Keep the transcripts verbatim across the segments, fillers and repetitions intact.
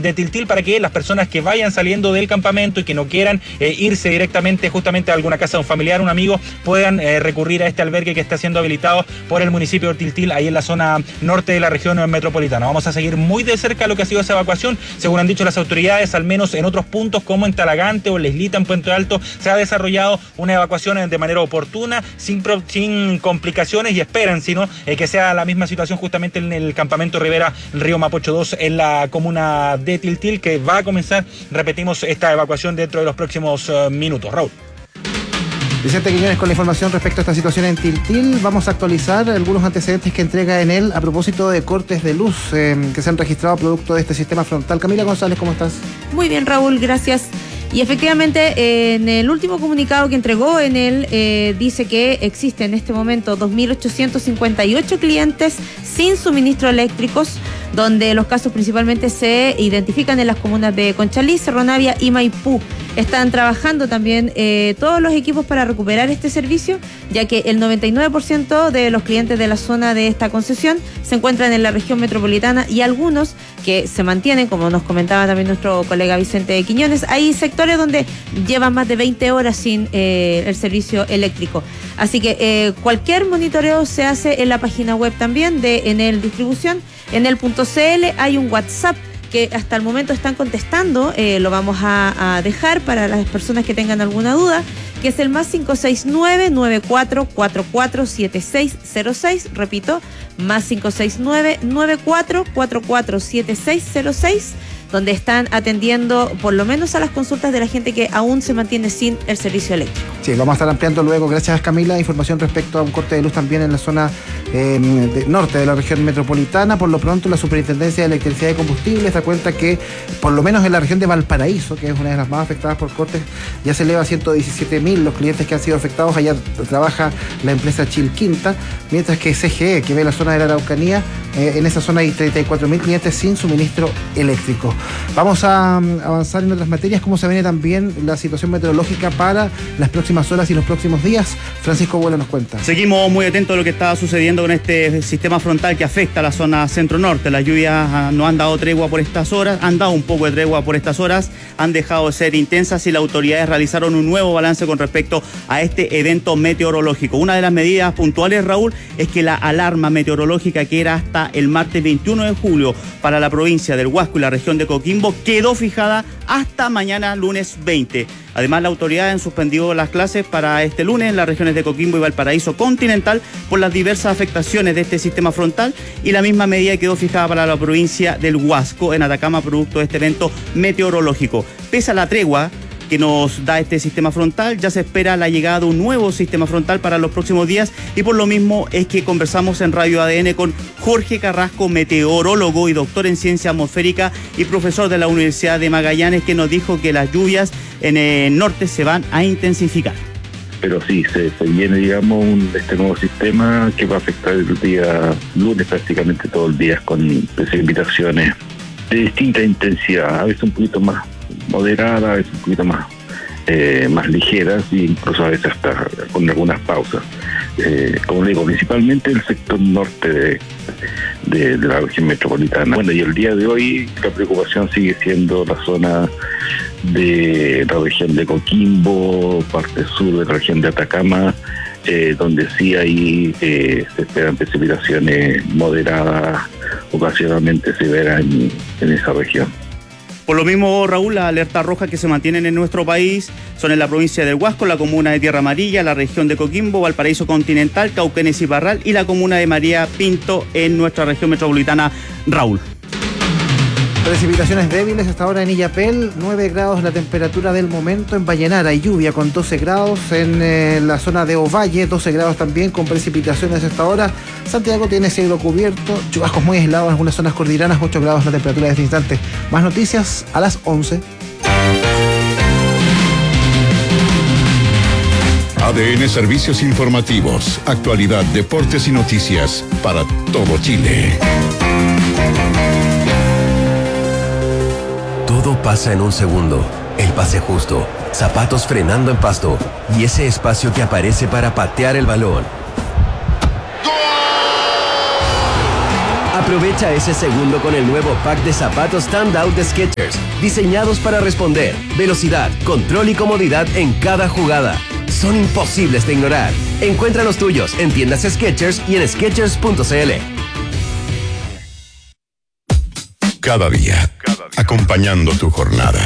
de Tiltil para que las personas que vayan saliendo del campamento y que no quieran eh, irse directamente justamente a alguna casa de un familiar, un amigo, puedan eh, recurrir a este albergue que está siendo habilitado por el municipio de Tiltil, ahí en la zona norte de la región metropolitana. Vamos a seguir muy de cerca lo que ha sido esa evacuación. Según han dicho las autoridades, al menos en otros puntos como en Talagante o en La Islita, en Puente Alto, se ha desarrollado una evacuación de manera oportuna, sin, sin complicaciones, y esperan, sino eh, que sea la misma situación justamente en el campamento Rivera Río Mapocho dos en la comuna de Tiltil, que va a comenzar, repetimos, esta evacuación dentro de los próximos uh, minutos. Raúl. Vicente Quiñones con la información respecto a esta situación en Tiltil. Vamos a actualizar algunos antecedentes que entrega en él a propósito de cortes de luz eh, que se han registrado producto de este sistema frontal. Camila González, ¿cómo estás? Muy bien, Raúl, gracias. Y efectivamente, eh, en el último comunicado que entregó en él, eh, dice que existe en este momento dos mil ochocientos cincuenta y ocho clientes sin suministro eléctricos, donde los casos principalmente se identifican en las comunas de Conchalí, Cerro Navia y Maipú. Están trabajando también eh, todos los equipos para recuperar este servicio, ya que el noventa y nueve por ciento de los clientes de la zona de esta concesión se encuentran en la región metropolitana, y algunos que se mantienen, como nos comentaba también nuestro colega Vicente Quiñones. Hay sectores donde llevan más de veinte horas sin eh, el servicio eléctrico. Así que eh, cualquier monitoreo se hace en la página web también de Enel Distribución, enel punto c l. Hay un WhatsApp que hasta el momento están contestando, eh, lo vamos a, a dejar para las personas que tengan alguna duda, que es el más cinco seis nueve, nueve cuatro cuatro cuatro, siete seis cero seis, repito, más cinco seis nueve, nueve cuatro cuatro cuatro, siete seis cero seis, donde están atendiendo por lo menos a las consultas de la gente que aún se mantiene sin el servicio eléctrico. Sí, vamos a estar ampliando luego, gracias Camila, información respecto a un corte de luz también en la zona eh, de, norte de la región metropolitana. Por lo pronto, la Superintendencia de Electricidad y Combustibles da cuenta que, por lo menos en la región de Valparaíso, que es una de las más afectadas por cortes, ya se eleva a ciento diecisiete mil los clientes que han sido afectados. Allá trabaja la empresa Chilquinta, mientras que C G E, que ve la zona de la Araucanía, eh, en esa zona hay treinta y cuatro mil clientes sin suministro eléctrico. Vamos a um, avanzar en otras materias, como se viene también la situación meteorológica para las próximas horas y los próximos días. Francisco Buelo nos cuenta. Seguimos muy atentos a lo que está sucediendo con este sistema frontal que afecta a la zona centro-norte. Las lluvias uh, no han dado tregua por estas horas, han dado un poco de tregua por estas horas, han dejado de ser intensas, y las autoridades realizaron un nuevo balance con respecto a este evento meteorológico. Una de las medidas puntuales, Raúl, es que la alarma meteorológica, que era hasta el martes veintiuno de julio para la provincia del Huasco y la región de Coquimbo, quedó fijada hasta mañana lunes veinte. Además, la autoridad han suspendido las clases para este lunes en las regiones de Coquimbo y Valparaíso continental por las diversas afectaciones de este sistema frontal, y la misma medida quedó fijada para la provincia del Huasco en Atacama producto de este evento meteorológico. Pese a la tregua que nos da este sistema frontal, ya se espera la llegada de un nuevo sistema frontal para los próximos días, y por lo mismo es que conversamos en Radio A D N con Jorge Carrasco, meteorólogo y doctor en ciencia atmosférica y profesor de la Universidad de Magallanes, que nos dijo que las lluvias en el norte se van a intensificar. Pero sí, se, se viene, digamos, un, este nuevo sistema que va a afectar el día lunes prácticamente todo el día, con precipitaciones de distinta intensidad, a veces un poquito más moderada, a veces un poquito más eh, más ligeras, e incluso a veces hasta con algunas pausas. Eh, como le digo, principalmente el sector norte de, de, de la región metropolitana. Bueno, y el día de hoy la preocupación sigue siendo la zona de la región de Coquimbo, parte sur de la región de Atacama, eh, donde sí hay eh, se esperan precipitaciones moderadas, ocasionalmente severas en, en esa región. Por lo mismo, Raúl, las alertas rojas que se mantienen en nuestro país son en la provincia del Huasco, la comuna de Tierra Amarilla, la región de Coquimbo, Valparaíso Continental, Cauquenes y Parral, y la comuna de María Pinto en nuestra región metropolitana, Raúl. Precipitaciones débiles hasta ahora en Illapel, nueve grados la temperatura del momento. En Vallenar hay lluvia con doce grados, en eh, la zona de Ovalle doce grados también con precipitaciones hasta ahora. Santiago tiene cielo cubierto, chubascos muy aislados en algunas zonas cordilleranas, ocho grados la temperatura de este instante. Más noticias a las once. A D N Servicios Informativos, actualidad, deportes y noticias para todo Chile. Todo pasa en un segundo. El pase justo, zapatos frenando en pasto y ese espacio que aparece para patear el balón. Aprovecha ese segundo con el nuevo pack de zapatos Standout de Skechers, diseñados para responder, velocidad, control y comodidad en cada jugada. Son imposibles de ignorar. Encuentra los tuyos en tiendas Skechers y en skechers punto c l. Cada día, acompañando tu jornada.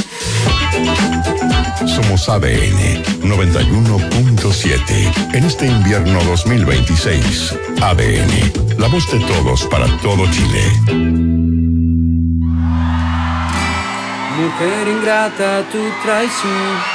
Somos A D N noventa y uno punto siete. En este invierno dos mil veintiséis, A D N, la voz de todos para todo Chile. Mujer ingrata, tu traición